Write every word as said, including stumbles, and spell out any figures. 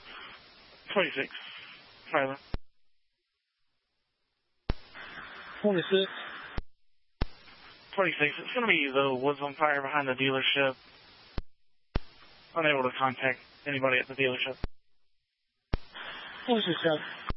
twenty-six. Tyler. twenty-six. twenty-six. It's going to be the woods on fire behind the dealership. Unable to contact anybody at the dealership. twenty-six, Captain.